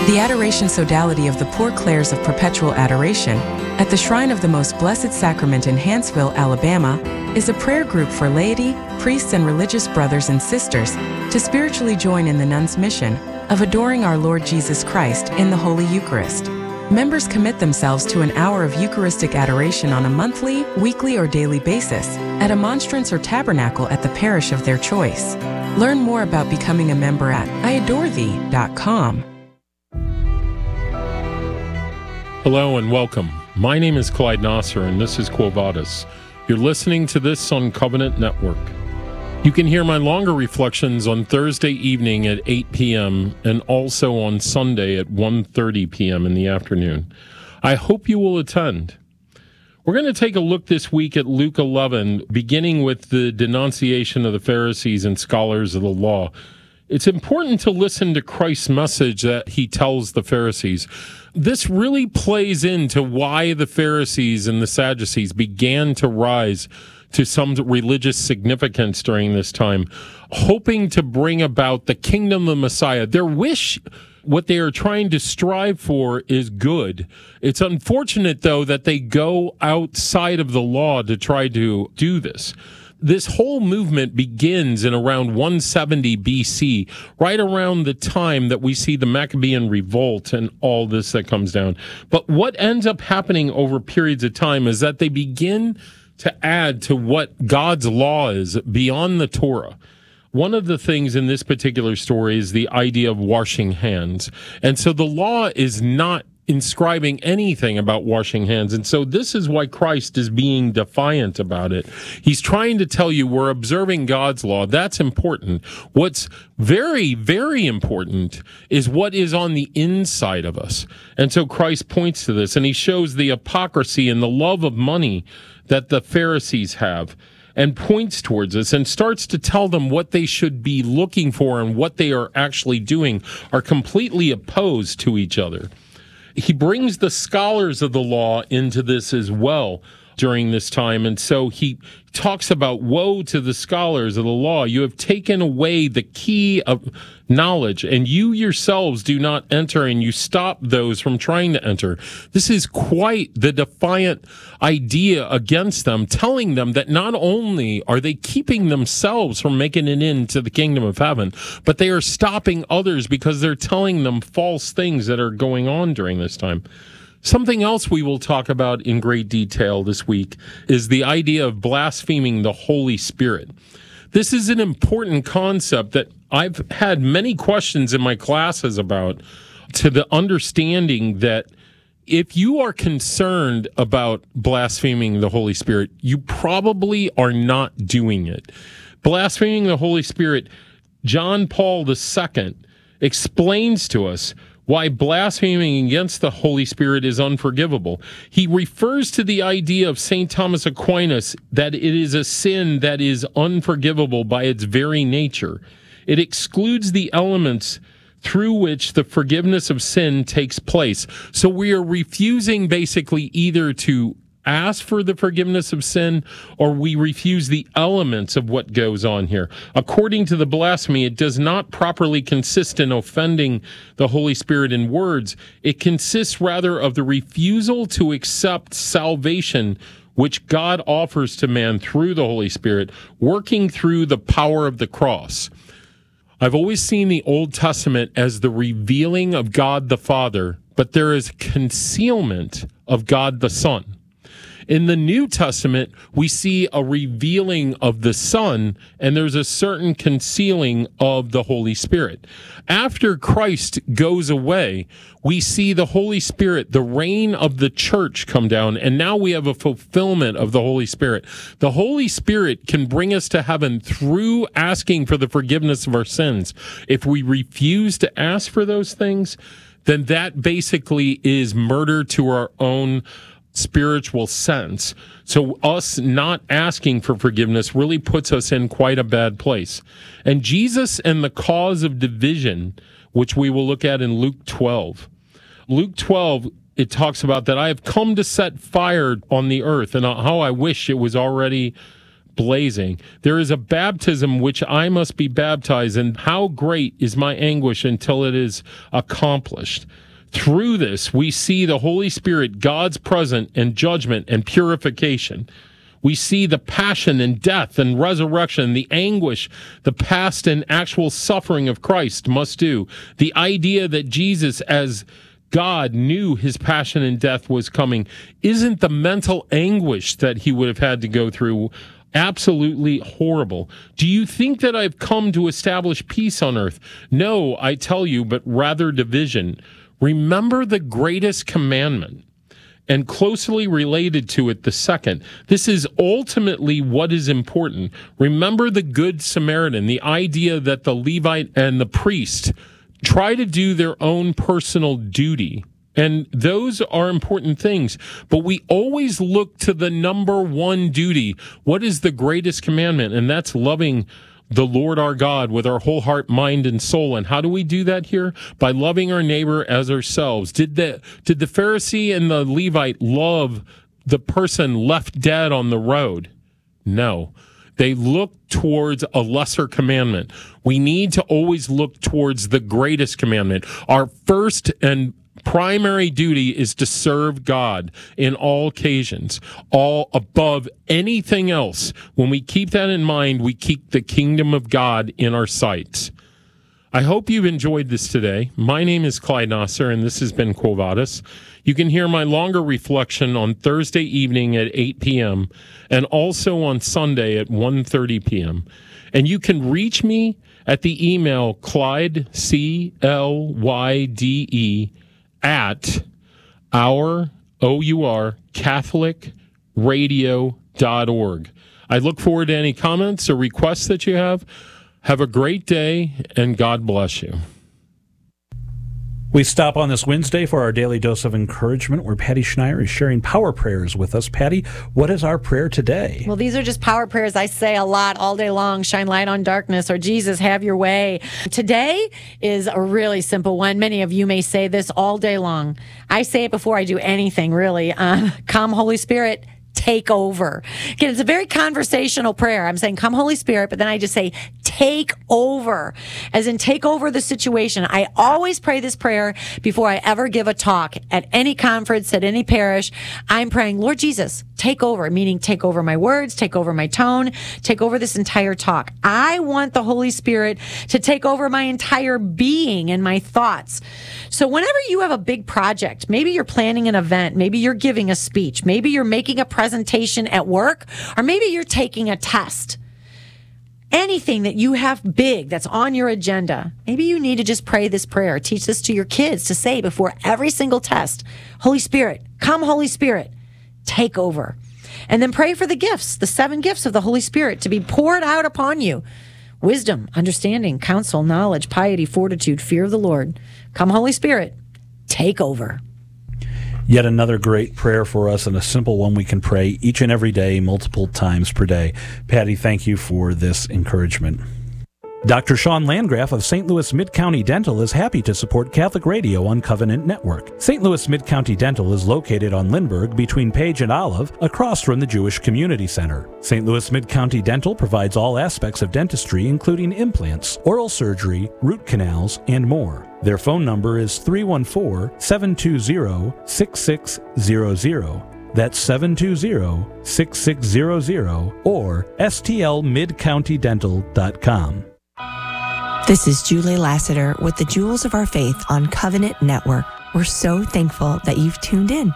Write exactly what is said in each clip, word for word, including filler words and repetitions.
The Adoration Sodality of the Poor Clares of Perpetual Adoration at the Shrine of the Most Blessed Sacrament in Hanceville, Alabama, is a prayer group for laity, priests, and religious brothers and sisters to spiritually join in the nuns' mission of adoring our Lord Jesus Christ in the Holy Eucharist. Members commit themselves to an hour of Eucharistic adoration on a monthly, weekly, or daily basis at a monstrance or tabernacle at the parish of their choice. Learn more about becoming a member at I adore thee dot com. Hello and welcome. My name is Clyde Nasser and this is Quo Vadis. You're listening to this on Covenant Network. You can hear my longer reflections on Thursday evening at eight p.m. and also on Sunday at one thirty p.m. in the afternoon. I hope you will attend. We're going to take a look this week at Luke eleven, beginning with the denunciation of the Pharisees and scholars of the law. It's important to listen to Christ's message that he tells the Pharisees. This really plays into why the Pharisees and the Sadducees began to rise to some religious significance during this time, hoping to bring about the kingdom of the Messiah. Their wish, what they are trying to strive for, is good. It's unfortunate, though, that they go outside of the law to try to do this. This whole movement begins in around one seventy B C, right around the time that we see the Maccabean revolt and all this that comes down. But what ends up happening over periods of time is that they begin to add to what God's law is beyond the Torah. One of the things in this particular story is the idea of washing hands. And so the law is not inscribing anything about washing hands. And so this is why Christ is being defiant about it. He's trying to tell you we're observing God's law. That's important. What's very, very important is what is on the inside of us. And so Christ points to this, and he shows the hypocrisy and the love of money that the Pharisees have, and points towards us and starts to tell them what they should be looking for and what they are actually doing are completely opposed to each other. He brings the scholars of the law into this as well during this time. And so he talks about, woe to the scholars of the law. You have taken away the key of knowledge, and you yourselves do not enter, and you stop those from trying to enter. This is quite the defiant idea against them, telling them that not only are they keeping themselves from making it into the kingdom of heaven, but they are stopping others because they're telling them false things that are going on during this time. Something else we will talk about in great detail this week is the idea of blaspheming the Holy Spirit. This is an important concept that I've had many questions in my classes about, to the understanding that if you are concerned about blaspheming the Holy Spirit, you probably are not doing it. Blaspheming the Holy Spirit, John Paul the Second explains to us why blaspheming against the Holy Spirit is unforgivable. He refers to the idea of Saint Thomas Aquinas that it is a sin that is unforgivable by its very nature. It excludes the elements through which the forgiveness of sin takes place. So we are refusing basically either to ask for the forgiveness of sin, or we refuse the elements of what goes on here. According to the blasphemy, it does not properly consist in offending the Holy Spirit in words. It consists rather of the refusal to accept salvation which God offers to man through the Holy Spirit, working through the power of the cross. I've always seen the Old Testament as the revealing of God the Father, but there is concealment of God the Son. In the New Testament, we see a revealing of the Son, and there's a certain concealing of the Holy Spirit. After Christ goes away, we see the Holy Spirit, the reign of the church, come down, and now we have a fulfillment of the Holy Spirit. The Holy Spirit can bring us to heaven through asking for the forgiveness of our sins. If we refuse to ask for those things, then that basically is murder to our own spiritual sense. So us not asking for forgiveness really puts us in quite a bad place. And Jesus and the cause of division, which we will look at in Luke twelve. Luke twelve, it talks about that I have come to set fire on the earth, and how I wish it was already blazing. There is a baptism which I must be baptized, and how great is my anguish until it is accomplished. Through this, we see the Holy Spirit, God's presence and judgment and purification. We see the passion and death and resurrection, the anguish, the past and actual suffering of Christ must do. The idea that Jesus, as God, knew his passion and death was coming. Isn't the mental anguish that he would have had to go through absolutely horrible? Do you think that I've come to establish peace on earth? No, I tell you, but rather division. Remember the greatest commandment, and closely related to it, the second. This is ultimately what is important. Remember the Good Samaritan, the idea that the Levite and the priest try to do their own personal duty. And those are important things. But we always look to the number one duty. What is the greatest commandment? And that's loving the Lord our God with our whole heart, mind, and soul. And how do we do that here? By loving our neighbor as ourselves. Did the, did the Pharisee and the Levite love the person left dead on the road? No. They looked towards a lesser commandment. We need to always look towards the greatest commandment. Our first and primary duty is to serve God in all occasions, all above anything else. When we keep that in mind, we keep the kingdom of God in our sights. I hope you've enjoyed this today. My name is Clyde Nasser, and this has been Quo Vadis. You can hear my longer reflection on Thursday evening at eight p.m. and also on Sunday at one thirty p.m. And you can reach me at the email Clyde, C L Y D E, at our, O U R, Catholic Radio dot org. I look forward to any comments or requests that you have. Have a great day, and God bless you. We stop on this Wednesday for our daily dose of encouragement, where Patty Schneier is sharing power prayers with us. Patty, what is our prayer today? Well, these are just power prayers I say a lot all day long. Shine light on darkness, or Jesus, have your way. Today is a really simple one. Many of you may say this all day long. I say it before I do anything, really. Uh, come, Holy Spirit, take over. Again, it's a very conversational prayer. I'm saying, come, Holy Spirit, but then I just say, take over, as in take over the situation. I always pray this prayer before I ever give a talk at any conference, at any parish. I'm praying, Lord Jesus, take over, meaning take over my words, take over my tone, take over this entire talk. I want the Holy Spirit to take over my entire being and my thoughts. So whenever you have a big project, maybe you're planning an event, maybe you're giving a speech, maybe you're making a presentation at work, or maybe you're taking a test. Anything that you have big that's on your agenda, maybe you need to just pray this prayer. Teach this to your kids to say before every single test, Holy Spirit, come, Holy Spirit, take over. And then pray for the gifts, the seven gifts of the Holy Spirit to be poured out upon you. Wisdom, understanding, counsel, knowledge, piety, fortitude, fear of the Lord. Come, Holy Spirit, take over. Yet another great prayer for us, and a simple one we can pray each and every day, multiple times per day. Patty, thank you for this encouragement. Doctor Sean Landgraf of Saint Louis Mid-County Dental is happy to support Catholic Radio on Covenant Network. Saint Louis Mid-County Dental is located on Lindbergh between Page and Olive, across from the Jewish Community Center. Saint Louis Mid-County Dental provides all aspects of dentistry, including implants, oral surgery, root canals, and more. Their phone number is three one four, seven two zero, six six zero zero. That's seven two zero, six six zero zero, or S T L mid county dental dot com. This is Julie Lassiter with the Jewels of Our Faith on Covenant Network. We're so thankful that you've tuned in.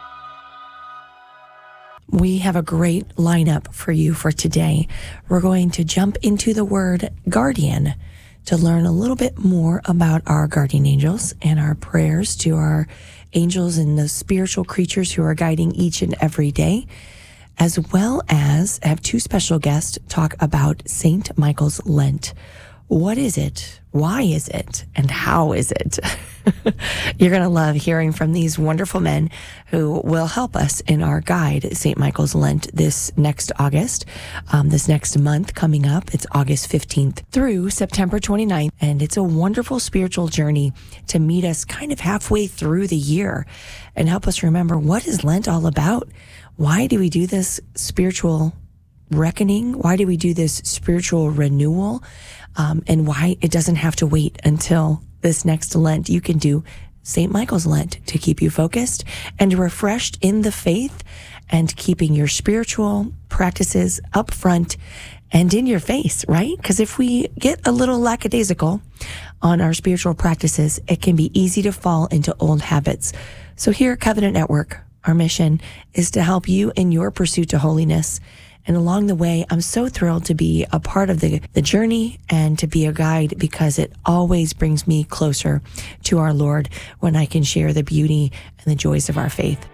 We have a great lineup for you for today. We're going to jump into the word guardian to learn a little bit more about our guardian angels and our prayers to our angels and the spiritual creatures who are guiding each and every day, as well as have two special guests talk about Saint Michael's Lent. What is it? Why is it? And how is it? You're going to love hearing from these wonderful men who will help us in our guide, Saint Michael's Lent, this next August, um, this next month coming up. It's August fifteenth through September twenty-ninth. And it's a wonderful spiritual journey to meet us kind of halfway through the year and help us remember, what is Lent all about? Why do we do this spiritual reckoning? Why do we do this spiritual renewal? Um, and why it doesn't have to wait until this next Lent. You can do Saint Michael's Lent to keep you focused and refreshed in the faith and keeping your spiritual practices up front and in your face, right? Because if we get a little lackadaisical on our spiritual practices, it can be easy to fall into old habits. So here at Covenant Network, our mission is to help you in your pursuit to holiness. And along the way, I'm so thrilled to be a part of the, the journey and to be a guide, because it always brings me closer to our Lord when I can share the beauty and the joys of our faith.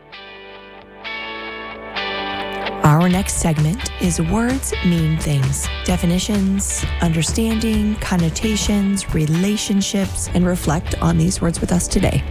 Our next segment is Words Mean Things. Definitions, understanding, connotations, relationships, and reflect on these words with us today.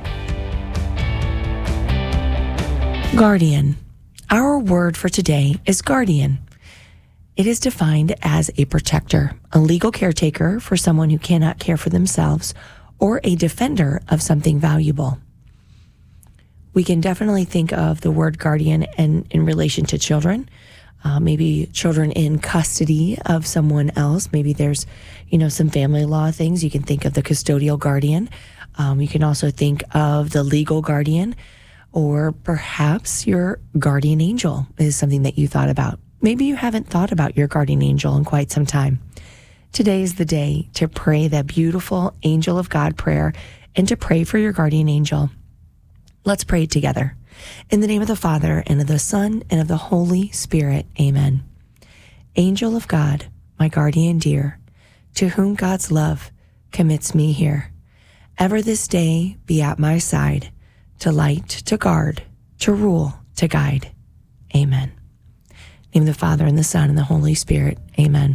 Guardian. Our word for today is guardian. It is defined as a protector, a legal caretaker for someone who cannot care for themselves, or a defender of something valuable. We can definitely think of the word guardian in, in relation to children, uh, maybe children in custody of someone else. Maybe there's, you know, some family law things. You can think of the custodial guardian. Um, you can also think of the legal guardian. Or perhaps your guardian angel is something that you thought about. Maybe you haven't thought about your guardian angel in quite some time. Today is the day to pray that beautiful angel of God prayer and to pray for your guardian angel. Let's pray together. In the name of the Father, and of the Son, and of the Holy Spirit. Amen. Angel of God, my guardian dear, to whom God's love commits me here, ever this day be at my side, to light, to guard, to rule, to guide. Amen. In the name of the Father, and the Son, and the Holy Spirit. Amen.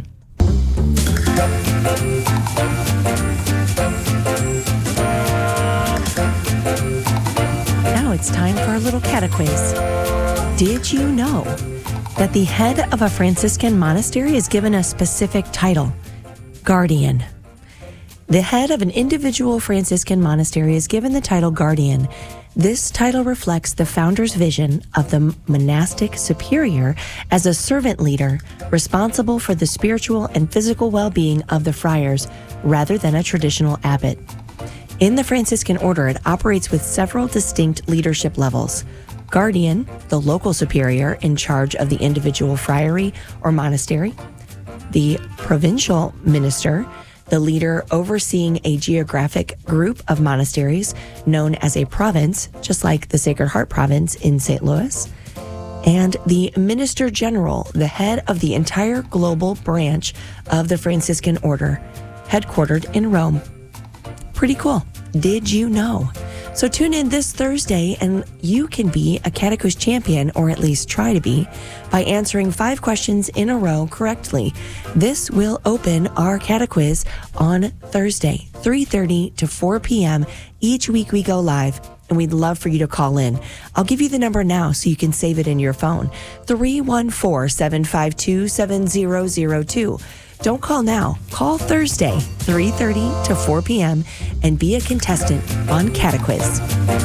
Now it's time for a little catequiz. Did you know that the head of a Franciscan monastery is given a specific title? Guardian. The head of an individual Franciscan monastery is given the title guardian. This title reflects the founder's vision of the monastic superior as a servant leader responsible for the spiritual and physical well-being of the friars, rather than a traditional abbot. In the Franciscan order, it operates with several distinct leadership levels. Guardian, the local superior in charge of the individual friary or monastery. The provincial minister, the leader overseeing a geographic group of monasteries known as a province, just like the Sacred Heart province in Saint Louis. And the minister general, the head of the entire global branch of the Franciscan order, headquartered in Rome. Pretty cool. Did you know? So tune in this Thursday and you can be a Catechos champion, or at least try to be, by answering five questions in a row correctly. This will open our Catequiz on Thursday, three thirty to four p.m. Each week we go live, and we'd love for you to call in. I'll give you the number now so you can save it in your phone. three one four, seven five two, seven zero zero two. Don't call now. Call Thursday, three thirty to four p.m. and be a contestant on Catequiz.